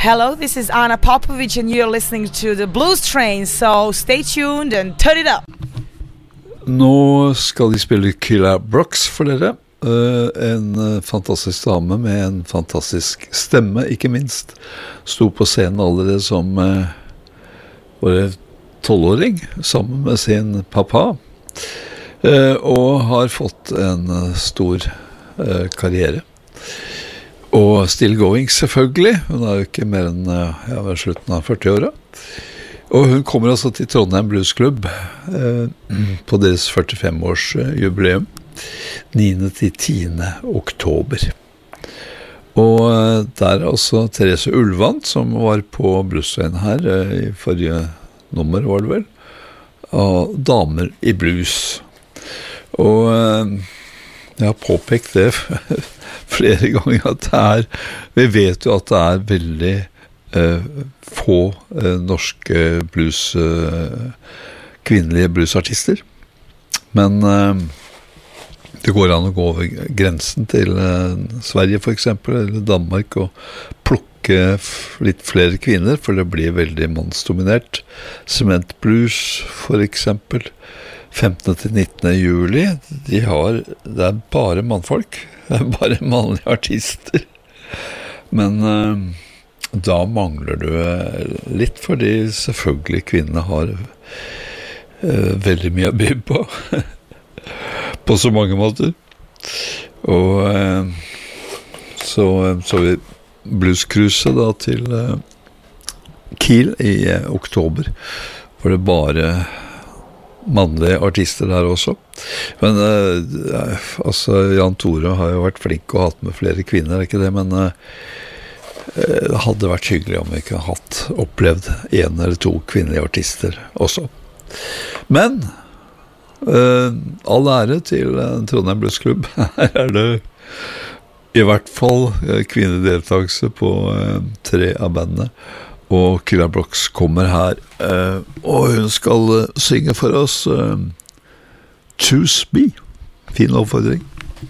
Hello, this is Anna Popovic and you're listening to the Blues Train, so stay tuned and turn it up. Nå skal de spille Killa Brooks for dere. En fantastisk dame med en fantastisk stemme, ikke minst. Sto på scenen allerede som bare 12-åring, sammen med sin pappa. Og har fått en stor karriere. Og still going selvfølgelig. Hun er jo ikke mer enn ved slutten av 40-åra. Og hun kommer altså til Trondheim Blues Club på deres 45-års jubileum 9. til 10. oktober. Og der altså Therese Ulvand, som var på Bluesveien her i forrige nummer, var det vel, av Damer i Blues. Og jeg har påpekt det flere ganger at det vi vet jo at det veldig få norske kvinnelige bluesartister, men det går an å gå over grensen til Sverige for eksempel, eller Danmark, og plukke litt flere kvinner, for det blir veldig mannsdominert. Cement Blues for eksempel, 15. til 19. juli, det bare mannfolk, det bare mannlige artister, men da mangler du litt, fordi selvfølgelig kvinnene har veldig mye å by på så mange måter. Og så vi bluescruiset da til Kiel i oktober, hvor det bare mannlige artister der også. Men altså Jan Tore har jo vært flink og hatt med flere kvinner, ikke det, men det hadde vært hyggelig om vi ikke hadde opplevd en eller to kvinnelige artister også. Men all ære til Trondheim Blues Club. Her det i hvert fall kvinnedeltakelse på 3 av bandene. Og Killa Brooks kommer her, og hun skal synge for oss Choose Me. Fin oppfordring.